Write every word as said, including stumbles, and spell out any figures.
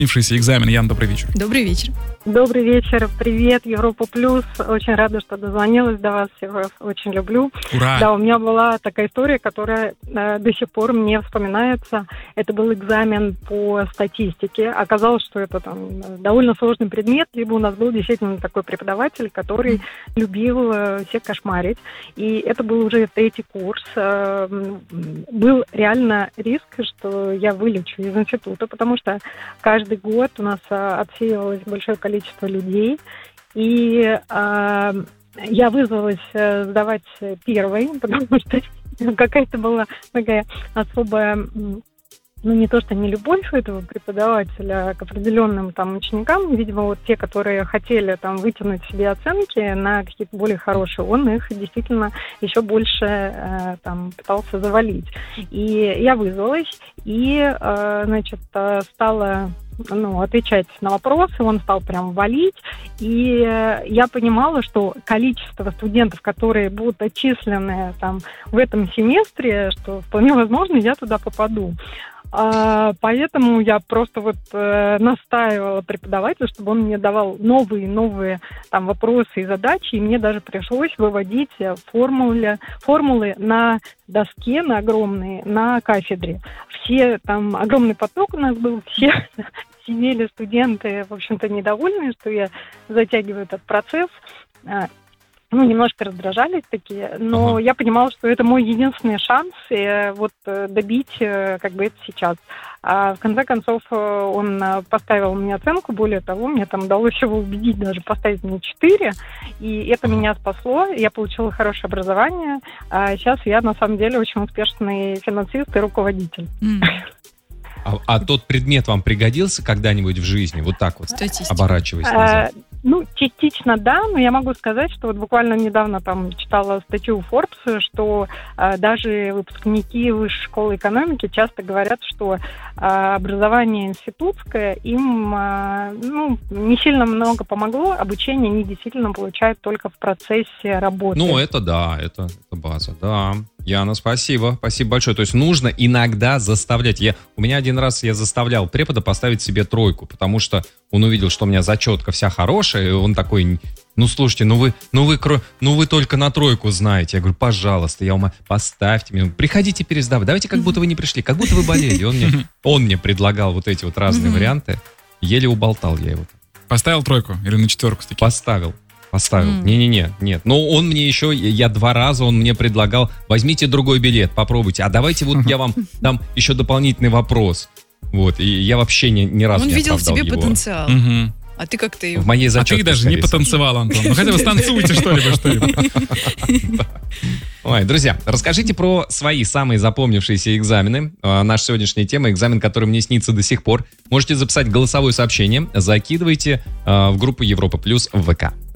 Запомнившийся экзамен. Яна, добрый вечер. Добрый вечер. Добрый вечер. Привет, Европа Плюс. Очень рада, что дозвонилась до вас. Я вас очень люблю. Ура! Да, у меня была такая история, которая э, до сих пор мне вспоминается. Это был экзамен по статистике. Оказалось, что это там довольно сложный предмет, либо у нас был действительно такой преподаватель, который mm. любил э, всех кошмарить. И это был уже третий курс. Э, был реально риск, что я вылечу из института, потому что каждый год у нас э, отсеивалось большое количество количество людей, и э, я вызвалась э, сдавать первой, потому что какая-то была такая особая, ну, не то что не любовь у этого преподавателя к определенным там ученикам, видимо, вот те, которые хотели там вытянуть себе оценки на какие-то более хорошие, он их действительно еще больше э, там пытался завалить. И я вызвалась, и, э, значит, стала ну, отвечать на вопросы, он стал прям валить, и я понимала, что количество студентов, которые будут отчислены там в этом семестре, что вполне возможно, я туда попаду. А, поэтому я просто вот э, настаивала преподавателю, чтобы он мне давал новые новые там вопросы и задачи, и мне даже пришлось выводить формулы, формулы на доске, на огромные, на кафедре. Все там, огромный поток у нас был, все сидели студенты, в общем-то, недовольные, что я затягиваю этот процесс. Ну, немножко раздражались такие, но ага. я понимала, что это мой единственный шанс э, вот добить э, как бы это сейчас. А в конце концов он поставил мне оценку, более того, мне там удалось его убедить даже поставить мне четыре, и это ага. меня спасло, я получила хорошее образование, а сейчас я на самом деле очень успешный финансист и руководитель. Mm. А, а тот предмет вам пригодился когда-нибудь в жизни? Вот так вот, Статистика. Оборачиваясь назад. А, ну, частично да, но я могу сказать, что вот буквально недавно там читала статью Forbes, что а, даже выпускники высшей школы экономики часто говорят, что а, образование институтское им а, ну, не сильно много помогло, обучение они действительно получают только в процессе работы. Ну, это да, это, это база, да. Яна, спасибо, спасибо большое. То есть нужно иногда заставлять. Я, у меня один раз я заставлял препода поставить себе тройку, потому что он увидел, что у меня зачетка вся хорошая, и он такой, ну слушайте, ну вы, ну вы, ну вы только на тройку знаете. Я говорю, пожалуйста, я умоляю, поставьте мне, приходите пересдавать, давайте как будто вы не пришли, как будто вы болели. Он мне, он мне предлагал вот эти вот разные варианты, еле уболтал я его. Поставил тройку или на четверку? Поставил. Поставил. Mm. Не-не-не, нет. Но он мне еще, я два раза, он мне предлагал, возьмите другой билет, попробуйте. А давайте вот я вам дам еще дополнительный вопрос. Вот, и я вообще ни, ни разу он не оправдал его. Он видел в тебе потенциал. Mm-hmm. А ты как-то его... В моей зачетке, а ты даже не потанцевал, Антон. Ну хотя бы станцуйте что-либо, что-либо. Ой, друзья, расскажите про свои самые запомнившиеся экзамены. Наша сегодняшняя тема — экзамен, который мне снится до сих пор. Можете записать голосовое сообщение, закидывайте в группу Европа Плюс в ВК.